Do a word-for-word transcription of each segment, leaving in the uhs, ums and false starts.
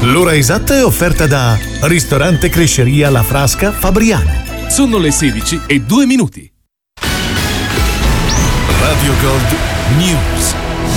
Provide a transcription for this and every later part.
L'ora esatta è offerta da Ristorante Cresceria La Frasca Fabriano. Sono le sedici e due minuti. Radio Gold News.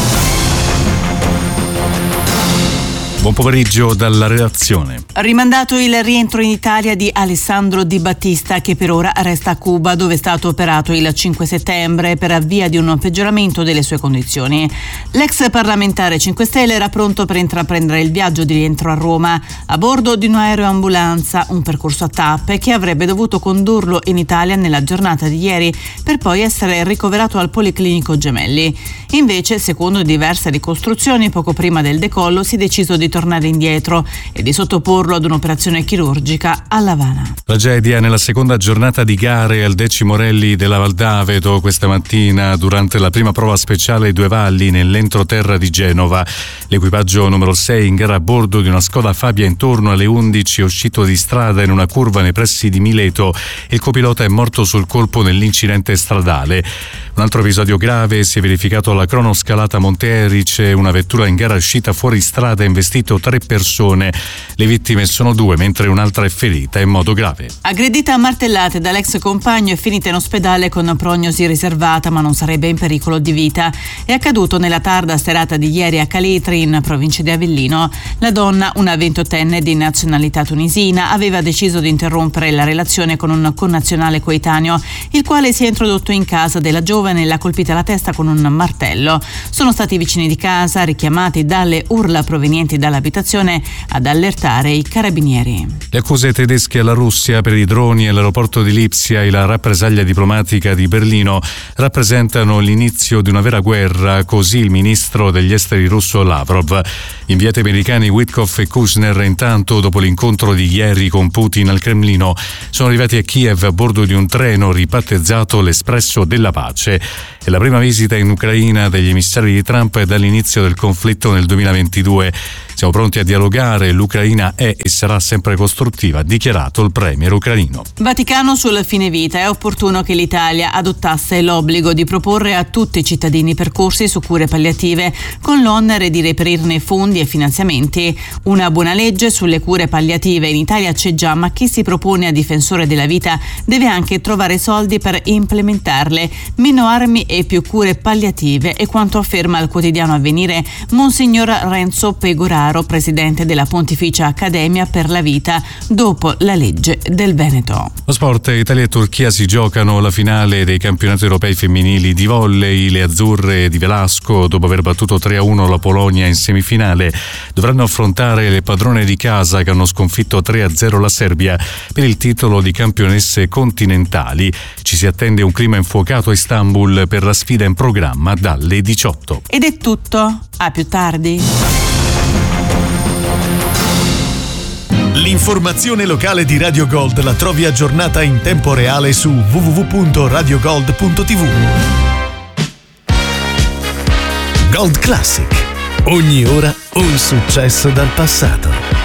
Buon pomeriggio dalla redazione. Rimandato il rientro in Italia di Alessandro Di Battista, che per ora resta a Cuba, dove è stato operato il cinque settembre per avvia di un peggioramento delle sue condizioni. L'ex parlamentare cinque Stelle era pronto per intraprendere il viaggio di rientro a Roma a bordo di un aeroambulanza, un percorso a tappe che avrebbe dovuto condurlo in Italia nella giornata di ieri, per poi essere ricoverato al Policlinico Gemelli. Invece, secondo diverse ricostruzioni, poco prima del decollo si è deciso di tornare indietro e di sottoporlo ad un'operazione chirurgica a L'Avana. Tragedia nella seconda giornata di gare al decimo rally della Val d'Aveto questa mattina durante la prima prova speciale Due Valli nell'entroterra di Genova. L'equipaggio numero sei in gara a bordo di una Skoda Fabia intorno alle undici è uscito di strada in una curva nei pressi di Mileto e il copilota è morto sul colpo nell'incidente stradale. Un altro episodio grave si è verificato alla cronoscalata Monte Erice. Una vettura in gara uscita fuori strada ha investito tre persone. Le vittime sono due, mentre un'altra è ferita in modo grave. Aggredita a martellate dall'ex compagno e finita in ospedale con prognosi riservata, ma non sarebbe in pericolo di vita. È accaduto nella tarda serata di ieri a Caletri, in provincia di Avellino. La donna, una ventottenne di nazionalità tunisina, aveva deciso di interrompere la relazione con un connazionale coetaneo, il quale si è introdotto in casa della giovane e l'ha colpita alla testa con un martello. Sono stati i vicini di casa, richiamati dalle urla provenienti dall'abitazione, ad allertare i carabinieri. Le accuse tedesche alla Russia per i droni all'aeroporto di Lipsia e la rappresaglia diplomatica di Berlino rappresentano l'inizio di una vera guerra, così il ministro degli esteri russo Lavrov. Gli inviati americani Witkoff e Kushner, intanto, dopo l'incontro di ieri con Putin al Cremlino, sono arrivati a Kiev a bordo di un treno ribattezzato l'Espresso della Pace. È la prima visita in Ucraina degli emissari di Trump dall'inizio del conflitto nel duemilaventidue. Siamo pronti a dialogare, l'Ucraina è e sarà sempre costruttiva, ha dichiarato il premier ucraino. Vaticano sul fine vita. È opportuno che l'Italia adottasse l'obbligo di proporre a tutti i cittadini percorsi su cure palliative, con l'onere di reperirne fondi e finanziamenti. Una buona legge sulle cure palliative in Italia c'è già, ma chi si propone a difensore della vita deve anche trovare soldi per implementarle. Meno armi e più cure palliative è quanto afferma al quotidiano Avvenire Monsignor Renzo Pegoraro, presidente della Pontificia Accademia per la Vita, dopo la legge del Veneto. Lo sport: Italia e Turchia si giocano la finale dei campionati europei femminili di volley. Le azzurre di Velasco, dopo aver battuto tre a uno la Polonia in semifinale, dovranno affrontare le padrone di casa che hanno sconfitto tre a zero la Serbia per il titolo di campionesse continentali. Ci si attende un clima infuocato a Istanbul per la sfida in programma dalle diciotto. Ed è tutto, a più tardi. L'informazione locale di Radio Gold la trovi aggiornata in tempo reale su w w w punto radio gold punto t v. Gold Classic. Ogni ora un successo dal passato.